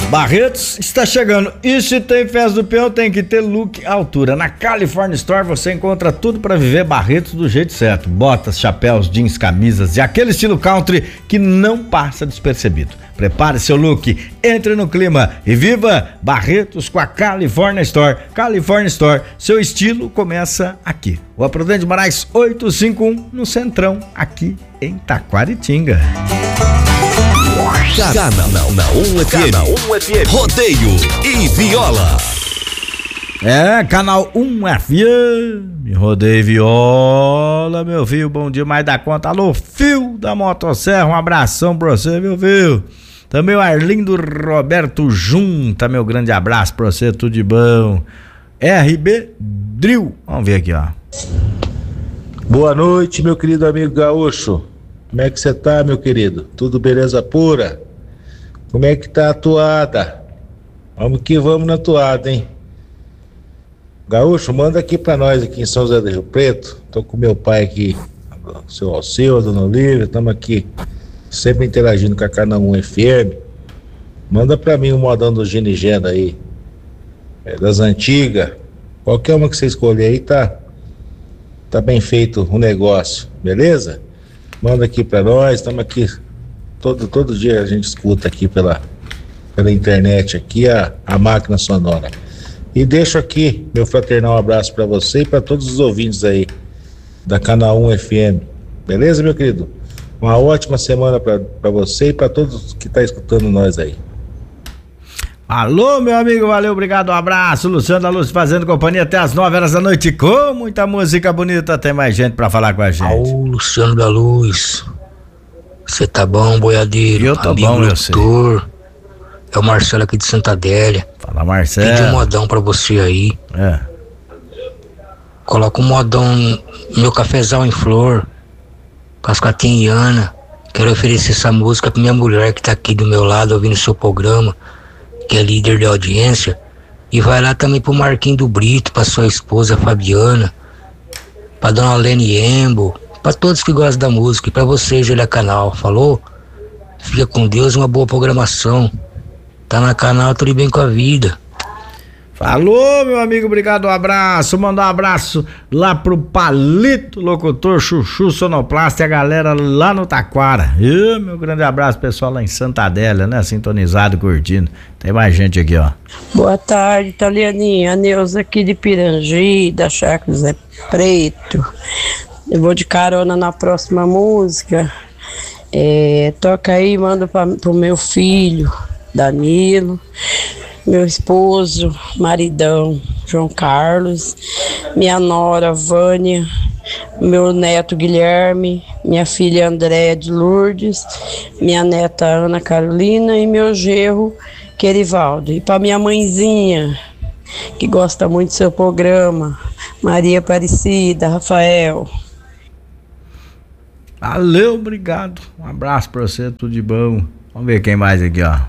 Barretos está chegando e se tem festa do peão tem que ter look à altura. Na California Store você encontra tudo para viver Barretos do jeito certo. Botas, chapéus, jeans, camisas e aquele estilo country que não passa despercebido. Prepare seu look, entre no clima e viva Barretos com a California Store. California Store, seu estilo começa aqui. Rua Prudente de Moraes 851 no Centrão, aqui em Taquaritinga. Canal 1 FM, Rodeio e Viola. Canal 1 FM, Rodeio e Viola, meu filho, bom dia, mais da conta. Alô, Fio da Motosserra, um abração pra você, meu filho. Também o Arlindo Roberto Junta, meu grande abraço pra você, tudo de bom. RB Drill, vamos ver aqui, ó. Boa noite, meu querido amigo gaúcho. Como é que você tá, meu querido? Tudo beleza pura? Como é que tá a toada? Vamos que vamos na toada, hein? Gaúcho, manda aqui pra nós aqui em São José do Rio Preto. Tô com meu pai aqui, o seu Alceu, a dona Olívia, estamos aqui sempre interagindo com a Canal 1 FM. Manda pra mim um modão do Ginigena aí, das antigas. Qualquer uma que você escolher aí tá bem feito o negócio, beleza? Manda aqui pra nós, estamos aqui todo dia a gente escuta aqui pela internet aqui a máquina sonora. E deixo aqui meu fraternal abraço para você e para todos os ouvintes aí da Canal 1 FM. Beleza, meu querido? Uma ótima semana para você e para todos que tá escutando nós aí. Alô, meu amigo, valeu, obrigado, um abraço. Luciano da Luz fazendo companhia até as 9 horas da noite com muita música bonita. Tem mais gente pra falar com a gente. Alô, Luciano da Luz. Você tá bom, boiadeiro? Eu tô bom, eu sei. É o Marcelo aqui de Santa Adélia. Fala, Marcelo. Pedi um modão pra você aí. Coloca um modão, meu cafezal em flor, Cascatinha e Ana. Quero oferecer essa música pra minha mulher que tá aqui do meu lado ouvindo o seu programa, que é líder de audiência, e vai lá também pro Marquinho do Brito, pra sua esposa Fabiana, pra dona Lene Embo, pra todos que gostam da música, e pra você, Júlia Canal, falou? Fica com Deus, uma boa programação. Tá na Canal, tudo bem com a vida. Falou, meu amigo, obrigado, um abraço. Manda um abraço lá pro Palito Locutor, Chuchu Sonoplasta e a galera lá no Taquara. Meu grande abraço, pessoal lá em Santa Adélia, né? Sintonizado, curtindo. Tem mais gente aqui, ó. Boa tarde, Italianinha. A Neuza aqui de Pirangi, da Chácara Zé Preto. Eu vou de carona na próxima música. Toca aí, manda pro meu filho, Danilo. Meu esposo, maridão, João Carlos, minha nora, Vânia, meu neto, Guilherme, minha filha, Andréia de Lourdes, minha neta, Ana Carolina e meu genro, Querivaldo. E para minha mãezinha, que gosta muito do seu programa, Maria Aparecida, Rafael. Valeu, obrigado. Um abraço pra você, tudo de bom. Vamos ver quem mais aqui, ó.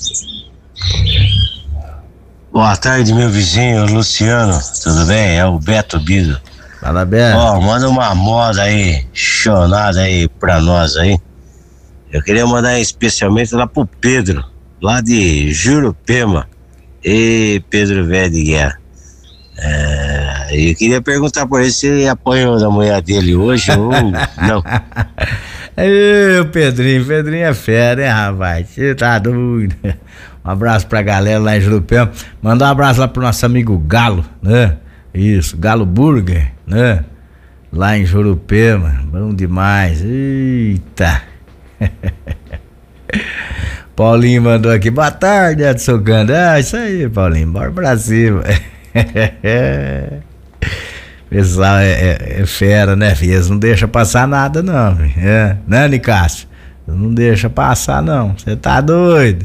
Boa tarde, meu vizinho Luciano, tudo bem? É o Beto Bido. Fala, Beto. Manda uma moda aí, chonada aí pra nós aí. Eu queria mandar especialmente lá pro Pedro, lá de Jurupema. E Pedro Velho de Guerra. Eu queria perguntar pra ele se ele apanhou da mulher dele hoje ou não. Pedrinho é fera, hein, rapaz? Você tá doido. Um abraço pra galera lá em Jurupema. Mandar um abraço lá pro nosso amigo Galo, né? Isso, Galo Burger, né? Lá em Jurupema, bom demais. Eita. Paulinho mandou aqui, boa tarde, Edson Canda. Isso aí, Paulinho, bora pra cima. Pessoal é fera, né, filho? Eles não deixam passar nada, não, né, Nicásio? Não deixa passar, não. Você tá doido?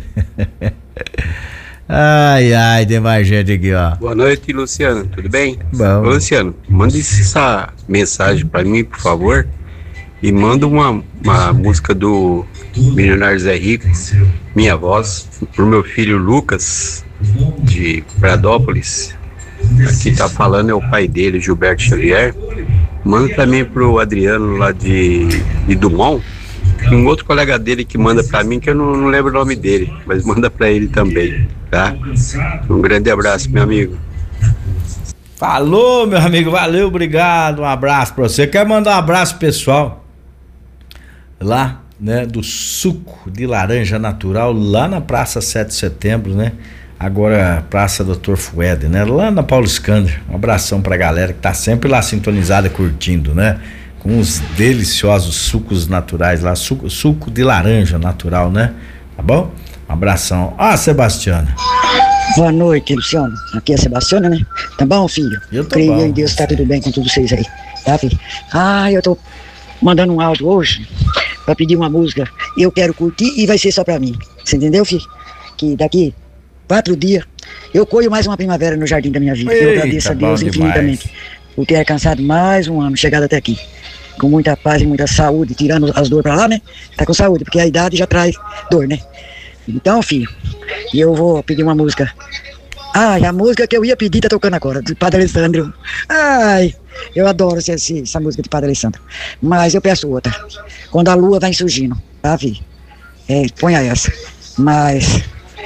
Ai, tem mais gente aqui, ó. Boa noite, Luciano, tudo bem? Bom. Ô, Luciano, manda essa mensagem pra mim, por favor, e manda uma música do Milionário Zé Rico, Minha Voz, pro meu filho Lucas, de Pradópolis. Aqui tá falando é o pai dele, Gilberto Xavier. Manda também pro Adriano lá de Dumont, um outro colega dele que manda pra mim, que eu não lembro o nome dele, mas manda pra ele também, tá? Um grande abraço, meu amigo. Falou, meu amigo, valeu, obrigado, um abraço pra você. Quero mandar um abraço pessoal lá, né, do suco de laranja natural, lá na Praça 7 de Setembro, né? Agora Praça Dr. Fuede, né? Lá na Paulo Scander. Um abração pra galera que tá sempre lá sintonizada, curtindo, né? Com os deliciosos sucos naturais lá, suco de laranja natural, né? Tá bom? Um abração. Sebastiana. Boa noite, Luciano. Aqui é a Sebastiana, né? Tá bom, filho? Eu tô Creio bom. em Deus, tá tudo bem com todos vocês aí. Tá, filho? Eu tô mandando um áudio hoje pra pedir uma música. Eu quero curtir e vai ser só pra mim. Você entendeu, filho? Que daqui 4 dias eu colho mais uma primavera no jardim da minha vida. Eu agradeço a Deus infinitamente por ter alcançado mais um ano, chegado até aqui. Com muita paz e muita saúde, tirando as dores pra lá, né? Tá com saúde, porque a idade já traz dor, né? Então, filho, eu vou pedir uma música. A música que eu ia pedir tá tocando agora, do Padre Alessandro. Eu adoro essa música de Padre Alessandro. Mas eu peço outra. Quando a lua vai surgindo, tá, filho? Ponha essa. Mas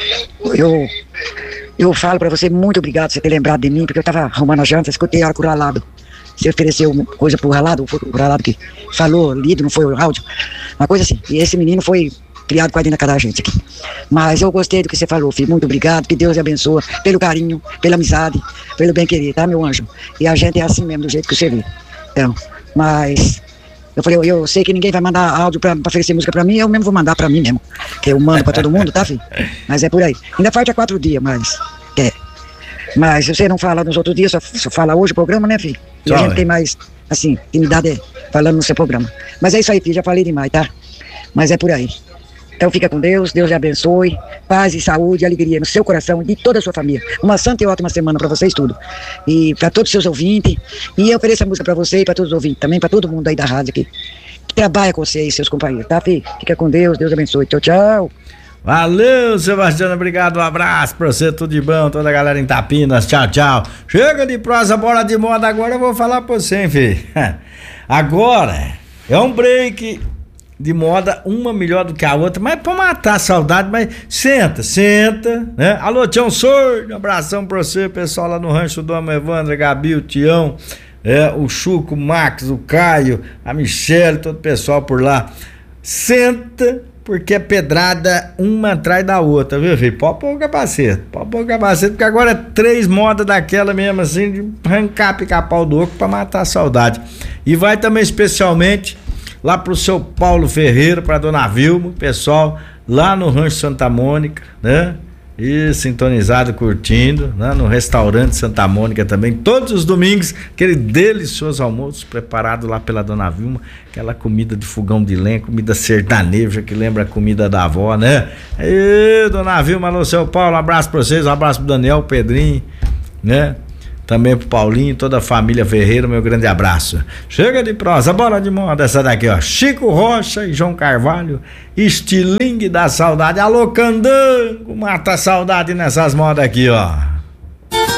eu falo pra você, muito obrigado por você ter lembrado de mim, porque eu tava arrumando a janta, escutei a hora com o Ralado. Você ofereceu coisa pro Ralado, foi o Ralado que falou, lido, não foi o áudio. Uma coisa assim. E esse menino foi criado quase na cara da gente aqui. Mas eu gostei do que você falou, filho. Muito obrigado, que Deus te abençoe pelo carinho, pela amizade, pelo bem querer, tá, meu anjo? E a gente é assim mesmo, do jeito que você vê. Então, mas eu falei, eu sei que ninguém vai mandar áudio pra oferecer música pra mim, eu mesmo vou mandar pra mim mesmo. Que eu mando pra todo mundo, tá, filho? Mas é por aí. Ainda falta 4 dias, mas Mas se você não fala nos outros dias, só fala hoje o programa, né, filho? E a gente tem mais, assim, intimidade falando no seu programa. Mas é isso aí, filho, já falei demais, tá? Mas é por aí. Então fica com Deus, Deus lhe abençoe, paz e saúde e alegria no seu coração e de toda a sua família. Uma santa e ótima semana para vocês tudo. E para todos os seus ouvintes. E eu ofereço a música para você e para todos os ouvintes, também para todo mundo aí da rádio aqui, que trabalha com você e seus companheiros, tá, filho? Fica com Deus, Deus abençoe. Tchau, tchau. Valeu, Sebastiano, obrigado, um abraço pra você, tudo de bom, toda a galera em Tapinas, tchau, tchau. Chega de prosa, bora de moda, agora eu vou falar pra você, hein, filho. Agora é um break de moda, uma melhor do que a outra, mas pra matar a saudade, mas senta, né? Alô, Tião Sordo, um abração pra você, pessoal lá no Rancho do Amo, Evandro, Gabi, o Tião, o Chuco, o Max, o Caio, a Michele, todo o pessoal por lá. Senta, porque é pedrada uma atrás da outra, viu, filho? Pode pôr o capacete, porque agora é 3 modas daquela mesmo, assim, de arrancar pica-pau do oco pra matar a saudade. E vai também especialmente lá pro seu Paulo Ferreira, pra dona Vilma, pessoal, lá no Rancho Santa Mônica, né? E sintonizado, curtindo, né? No restaurante Santa Mônica também, todos os domingos, aquele delicioso almoço preparado lá pela dona Vilma, aquela comida de fogão de lenha, comida sertaneja que lembra a comida da avó, né? E dona Vilma, alô, seu Paulo, um abraço pra vocês, um abraço pro Daniel, Pedrinho, né? Também pro Paulinho, toda a família Ferreira, meu grande abraço. Chega de prosa, bora de moda essa daqui, ó. Chico Rocha e João Carvalho, estilingue da saudade. Alô, candango, mata a saudade nessas modas aqui, ó.